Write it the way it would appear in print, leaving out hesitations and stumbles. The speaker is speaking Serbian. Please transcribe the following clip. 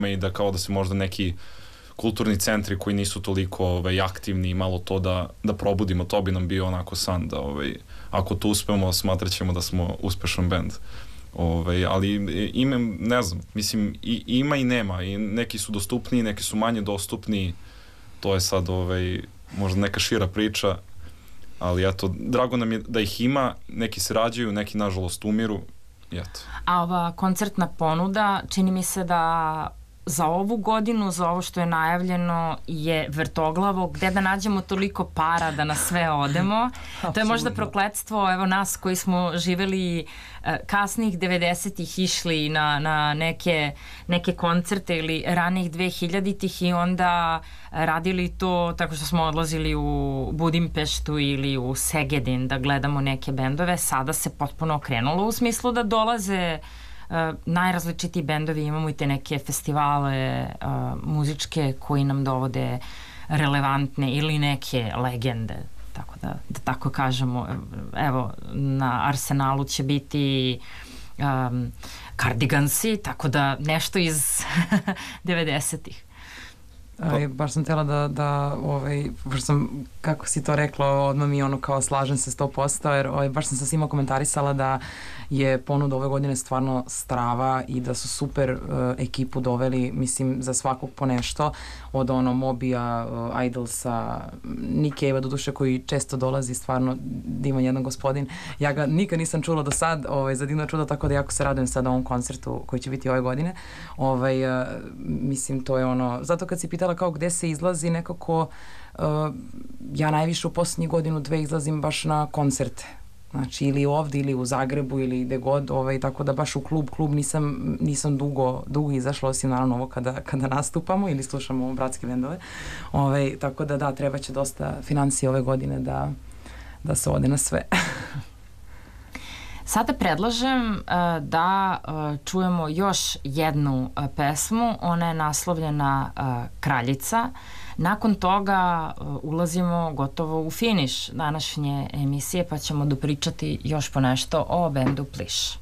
i da kao da se možda neki kulturni centri koji nisu toliko aktivni i malo to da probudimo, to bi nam bio onako san da ako to uspemo, smatrat ćemo da smo uspešan bend. Ali ne znam, mislim ima i nema i neki su dostupniji, neki su manje dostupni, to je sad možda neka šira priča, ali eto, drago nam je da ih ima, neki se rađaju, neki nažalost umiru i eto. A ova koncertna ponuda, čini mi se da za ovu godinu, za ovo što je najavljeno je vrtoglavo, gde da nađemo toliko para da na sve odemo. To je možda prokletstvo, evo nas koji smo živeli kasnih 90-ih, išli na neke koncerte ili ranih 2000-ih i onda radili to tako što smo odlazili u Budimpeštu ili u Segedin da gledamo neke bendove. Sada se potpuno okrenulo u smislu da dolaze najrazličitiji bendovi, imamo i te neke festivale muzičke koji nam dovode relevantne ili neke legende, tako da tako kažemo. Evo, na Arsenalu će biti Cardigansi, tako da nešto iz 90-ih. Baš sam htjela baš sam, kako si to rekla, odmah mi kao slažem se 100%, jer baš sam sa svima komentarisala da je ponuda ove godine stvarno strava i da su super ekipu doveli, mislim, za svakog po nešto, od Mobija, Idolsa, Nick Cave-a, doduše, koji često dolazi, stvarno divan jedan gospodin. Ja ga nikad nisam čula do sad, za divno čudo, tako da jako se radujem sad ovom koncertu koji će biti ove godine. Mislim, to je zato kad si pitala kao gde se izlazi, nekako ja najviše u poslednjih godinu, dve izlazim baš na koncerte. Znači, ili ovde, ili u Zagrebu, ili gde god, tako da baš u klub nisam dugo izašla, osim naravno ovo kada nastupamo ili slušamo bratske bendove. Tako da, treba će dosta financije ove godine da se ode na sve. Sada predlažem da čujemo još jednu pesmu, ona je naslovljena Kraljica. Nakon toga ulazimo gotovo u finiš današnje emisije, pa ćemo dopričati još ponešto o bendu Pliš.